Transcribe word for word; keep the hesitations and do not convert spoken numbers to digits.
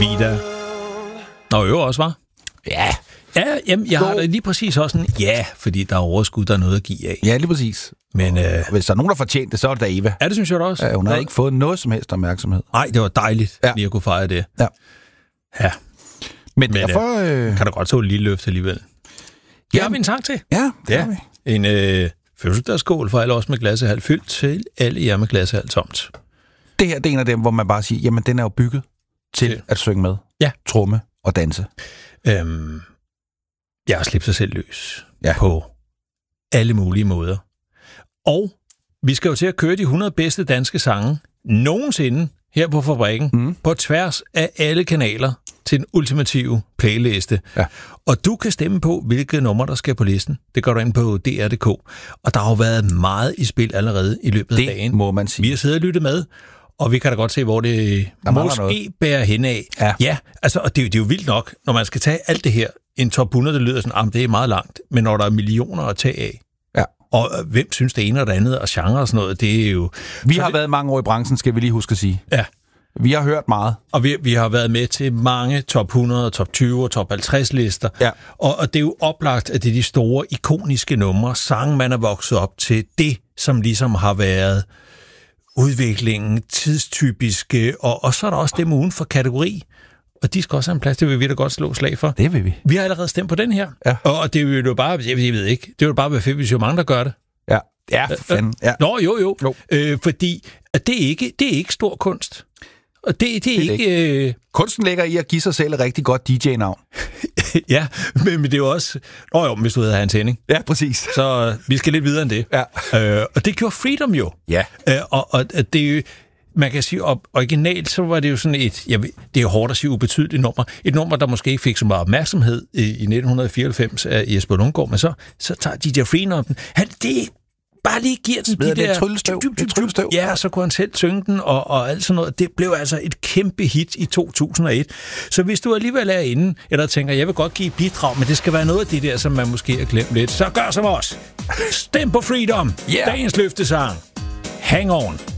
Vida. Nå, jo også, var. Ja. Ja, jamen, jeg har da lige præcis også sådan, ja, fordi der er overskud, der er noget at give af. Ja, lige præcis. Men, øh, hvis der er nogen, der fortjente det, så er det da Eva. Ja, det synes jeg da også. Ja, hun har ja. ikke fået noget som helst opmærksomhed. Nej, det var dejligt, ja. lige at kunne fejre det. Ja. Ja. Men, Men derfor... Øh... kan du godt tage et lille løft alligevel. Ja, har vi en sang til? Ja, det ja. har vi. En øh, fødselsdagsskål for alle os med glassehal fyldt til alle jer med glassehal tomt. Det her, det er en af dem, hvor man bare siger, jamen, den er jo bygget til okay. at synge med. Ja. Tromme og danse. Øhm, jeg har slippet sig selv løs ja. på alle mulige måder. Og vi skal jo til at køre de hundrede bedste danske sange nogensinde her på Fabrikken, mm. på tværs af alle kanaler til den ultimative playliste. Ja. Og du kan stemme på, hvilke numre der skal på listen. Det går du ind på D R punktum D K. Og der har jo været meget i spil allerede i løbet det af dagen. Det må man sige. Vi har siddet og lyttet med, og vi kan da godt se, hvor det der måske bærer hen af. Ja, ja altså, og det, det er jo vildt nok, når man skal tage alt det her. En top hundrede, det lyder sådan, ah, det er meget langt. Men når der er millioner at tage af, ja. og hvem synes det ene og det andet, og genre og sådan noget, det er jo... Vi har det, været mange år i branchen, skal vi lige huske at sige. Ja. Vi har hørt meget. Og vi, vi har været med til mange top hundrede, top tyve og top halvtreds lister. Ja. Og, og det er jo oplagt, at det er de store, ikoniske numre, sange, man er vokset op til, det, som ligesom har været udviklingen, tidstypiske, og, og så er der også dem uden for kategori. Og de skal også have en plads, det vil vi da godt slå slag for. Det vil vi. Vi har allerede stemt på den her. Ja. Og det vil jo bare, jeg ved ikke, det vil bare være fedt, hvis jo mange, der gør det. Ja, ja, for fanden. Ja. Nå, jo, jo. jo. Øh, fordi at det, er ikke, det er ikke stor kunst. Og det, det er det ikke... ikke. Øh... Kunsten ligger i at give sig selv et rigtig godt D J-navn. ja, men, men det er jo også... Nå jo, hvis du hedder Hans Henning. Ja, præcis. Så øh, vi skal lidt videre end det. Ja. Øh, og det gjorde Freedom jo. Ja. Øh, og, og det er jo... Man kan sige, op originalt, så var det jo sådan et... Jeg ved, det er jo hårdt at sige ubetydeligt nummer. Et nummer, der måske ikke fik så meget opmærksomhed i, i nitten fireoghalvfems af Jesper Lundgaard, men så, så tager D J Freedom den. Han, det bare lige giver den de der... Tryllestøv. Dyb, dyb, dyb, dyb, ja, så kunne han selv synge den, og, og alt sådan noget. Det blev altså et kæmpe hit i to tusind og et. Så hvis du alligevel er inde, eller tænker, jeg vil godt give et bidrag, men det skal være noget af det der, som man måske har glemt lidt, så gør som os. Stem på Freedom. Yeah. Dagens løftesang. Hang on.